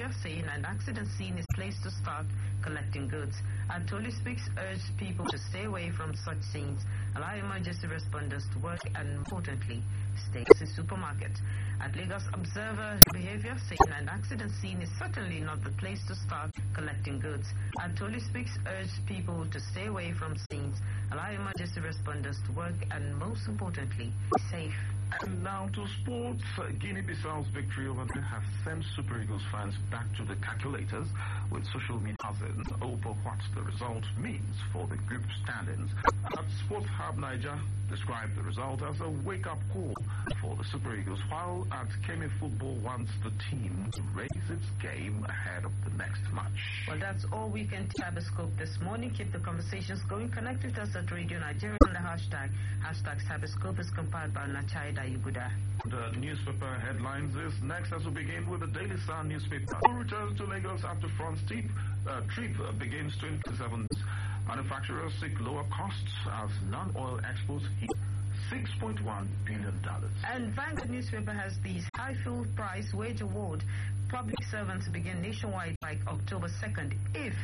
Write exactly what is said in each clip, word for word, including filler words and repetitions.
behavior, saying an accident scene is place to start collecting goods. Atoli Speaks urged people to stay away from such scenes, allow emergency responders to work, and importantly, stay in the supermarket. At Lagos Observer, behavior, saying an accident scene is certainly not the place to start collecting goods. Atoli Speaks urged people to stay away from scenes, allow emergency responders to work, and most importantly, be safe. And now to sports. Guinea-Bissau's victory over them have sent Super Eagles fans back to the calculators, with social media hazards over what the result means for the group standings. At Sports Hub Niger described the result as a wake-up call for the Super Eagles, while at Kemi Football wants the team to raise its game ahead of the next match. Well, that's all we can Cyberscope this morning. Keep the conversations going. Connect with us at Radio Nigeria on the hashtag. Hashtag Cyberscope is compiled by Nachai Dayuguda. The newspaper headlines is next as we begin with the Daily Sun newspaper. Who returns to Lagos after France trip, uh, trip begins twenty-seventh. Manufacturers seek lower costs as non-oil exports hit six point one billion dollars. And Vanguard newspaper has these high fuel price wage award. Public servants begin nationwide by October second if.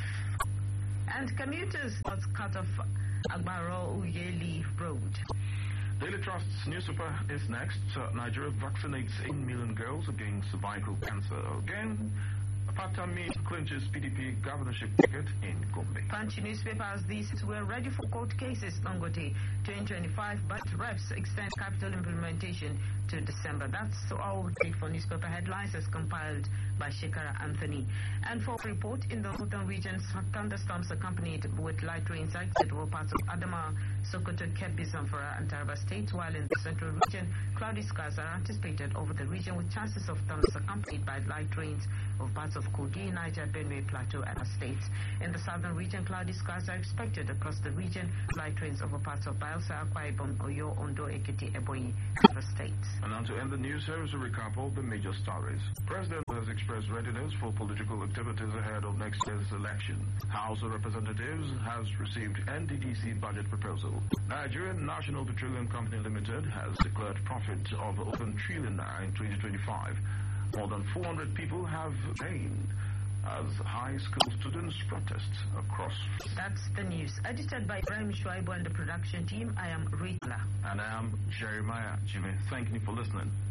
And commuters was cut off Agbaro Uyeli Road. Daily Trust's newspaper is next. Uh, Nigeria vaccinates eight million girls against cervical cancer. Again, Patami clinches P D P governorship ticket in Gombe. Punch newspaper has these. We're ready for court cases. Dangote twenty twenty-five, but reps extend capital implementation to December. That's all we take for newspaper headlines as compiled by Shekara Anthony. And for a report in the northern regions, thunderstorms accompanied with light rains expected over parts of Adama, Sokoto, Kebbi, Zamfara, and Taraba states, while in the central region, cloudy skies are anticipated over the region with chances of thunders accompanied by light rains over parts of Kogi, Niger, Benue, Plateau, and other states. In the southern region, cloudy skies are expected across the region, light rains over parts of Bayelsa, Akwa Ibom, Oyo, Ondo, Ekiti, Ebonyi, and other states. And now to end the news, here is a recap of the major stories. President has expressed readiness for political activities ahead of next year's election. House of Representatives has received N D D C budget proposal. Nigerian National Petroleum Company Limited has declared profit of over one trillion naira in twenty twenty-five. More than four hundred people have gained as high school students protest across. That's the news. Edited by Ibrahim Shuaibu and the production team, I am Rita. And I am Jeremiah Jimmy. Thank you for listening.